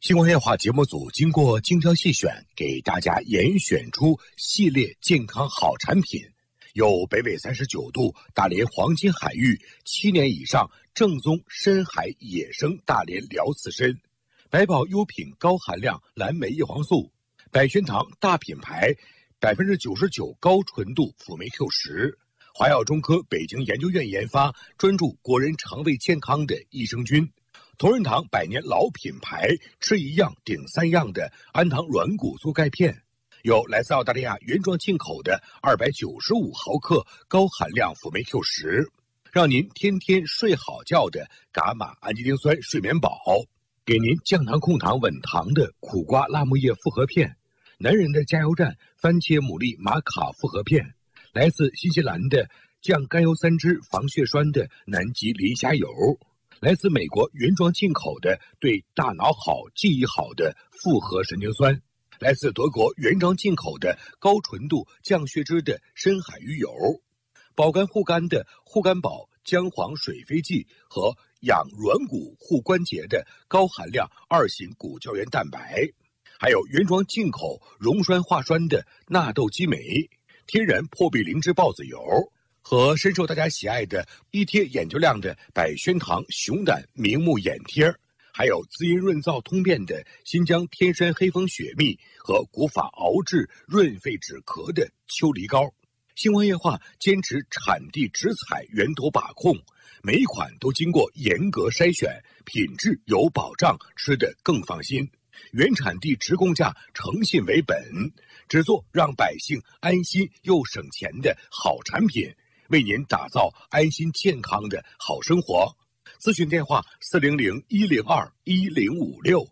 星光夜话节目组经过精挑细选，给大家严选出系列健康好产品，有北纬39度大连黄金海域7年以上正宗深海野生大连辽刺参，百宝优品高含量蓝莓叶黄素，百宣堂大品牌99%高纯度辅酶 Q10，华药中科北京研究院研发，专注国人肠胃健康的益生菌。同仁堂100年老品牌，吃一样顶3样的安糖软骨素钙片，有来自澳大利亚原装进口的295毫克高含量辅酶 Q10，让您天天睡好觉的伽马氨基丁酸睡眠宝，给您降糖控糖稳糖的苦瓜辣木叶复合片，男人的加油站番茄牡蛎玛卡复合片，来自新西兰的降甘油三酯防血栓的南极磷虾油，来自美国原装进口的对大脑好记忆好的复合神经酸，来自德国原装进口的高纯度降血脂的深海鱼油，保肝护肝的护肝宝姜黄水飞剂和养软骨护关节的高含量2型骨胶原蛋白，还有原装进口溶栓化栓的纳豆激酶，天然破壁灵芝孢子油，和深受大家喜爱的一贴眼球亮的百宣堂熊胆明目眼贴，还有滋阴润燥通便的新疆天山黑蜂雪蜜和古法熬制润肺止咳的秋梨膏。星光夜话坚持产地直采源头把控，每一款都经过严格筛选，品质有保障，吃得更放心。原产地直供价，诚信为本，只做让百姓安心又省钱的好产品，为您打造安心健康的好生活。咨询电话400-102-1056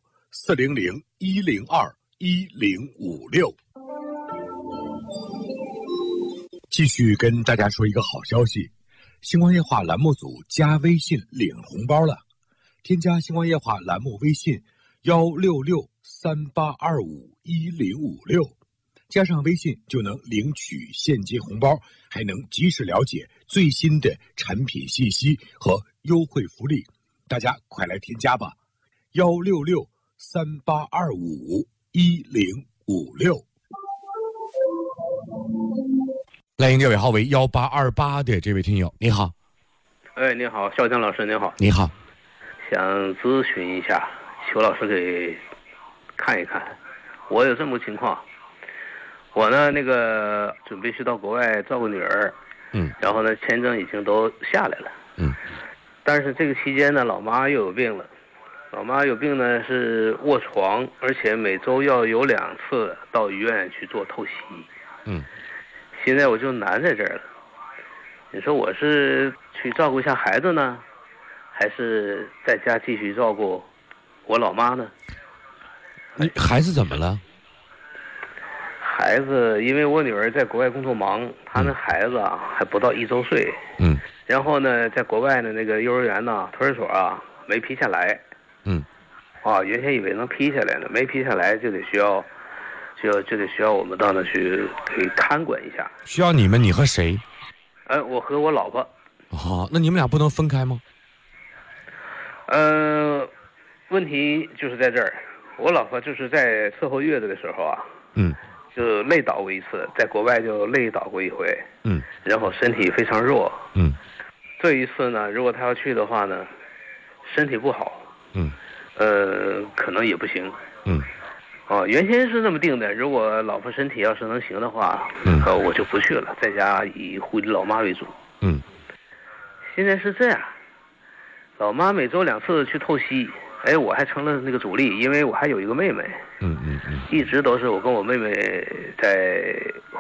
400-102-1056。继续跟大家说一个好消息，星光夜话栏目组加微信领红包了，添加星光夜话栏目微信16638251056，加上微信就能领取现金红包，还能及时了解最新的产品信息和优惠福利，大家快来添加吧，16638251056。来迎这位号为1828的这位听友，你好。 哎，你好，肖江老师，你好。 你好， 想咨询一下，邱老师给看一看。我有这么个情况，我呢准备去到国外照顾女儿，然后呢签证已经都下来了，但是这个期间呢，老妈又有病了。老妈有病呢是卧床，而且每周要有2次到医院去做透析。现在我就难在这儿了，你说我是去照顾一下孩子呢，还是在家继续照顾我老妈呢？ 你孩子怎么了？ 孩子因为我女儿在国外工作忙，她那孩子啊还不到1周岁，然后呢在国外的那个幼儿园呢托儿所啊没批下来，原先以为能批下来呢，没批下来就得需要我们到那去给看管一下。 需要你们？你和谁？ 我和我老婆。 那你们俩不能分开吗？ 问题就是在这儿，我老婆就是在伺候月子的时候啊，就累倒过一次，在国外就累倒过一回，然后身体非常弱，这一次呢，如果她要去的话呢，身体不好，可能也不行，原先是这么定的，如果老婆身体要是能行的话，我就不去了，在家以护理老妈为主。现在是这样，老妈每周2次去透析，我还成了那个主力，因为我还有一个妹妹，一直都是我跟我妹妹在